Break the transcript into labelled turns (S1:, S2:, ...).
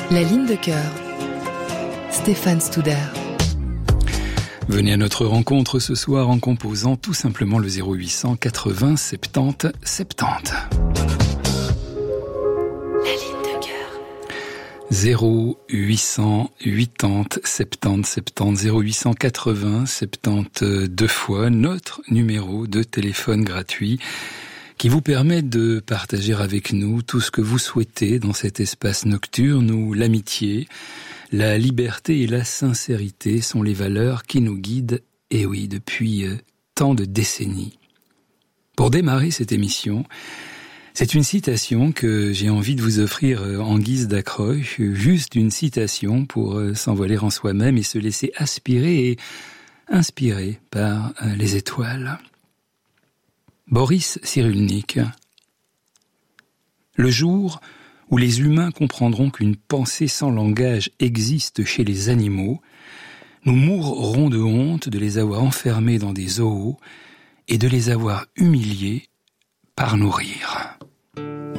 S1: La ligne de cœur. Stéphane Studer.
S2: Venez à notre rencontre ce soir en composant tout simplement le 0800 80 70 70.
S1: La ligne de cœur.
S2: 0800 80 70 70 0800 80 70 deux fois notre numéro de téléphone gratuit qui vous permet de partager avec nous tout ce que vous souhaitez dans cet espace nocturne où l'amitié, la liberté et la sincérité sont les valeurs qui nous guident, et oui, depuis tant de décennies. Pour démarrer cette émission, c'est une citation que j'ai envie de vous offrir en guise d'accroche, juste une citation pour s'envoler en soi-même et se laisser aspirer et inspirer par les étoiles. Boris Cyrulnik. Le jour où les humains comprendront qu'une pensée sans langage existe chez les animaux, nous mourrons de honte de les avoir enfermés dans des zoos et de les avoir humiliés par nos rires.